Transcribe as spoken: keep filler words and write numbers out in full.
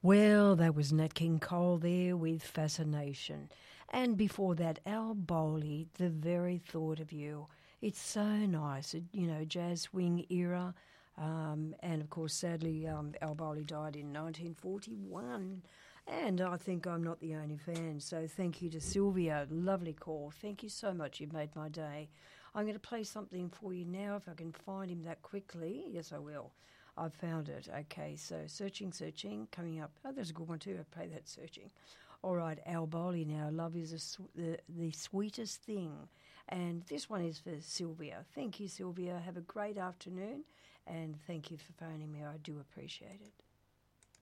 Well, that was Nat King Cole there with Fascination. And before that, Al Bowley, The Very Thought of You. It's so nice, it, you know, jazz swing era. Um, and, of course, sadly, um, Al Bowley died in nineteen forty-one. And I think I'm not the only fan. So thank you to Sylvia. Lovely call. Thank you so much. You've made my day. I'm going to play something for you now if I can find him that quickly. Yes, I will. I've found it. Okay, so searching, searching, coming up. Oh, there's a good one too. I play that searching. All right, Al Bowley now. Love is a sw- the, the sweetest thing. And this one is for Sylvia. Thank you, Sylvia. Have a great afternoon. And thank you for phoning me. I do appreciate it.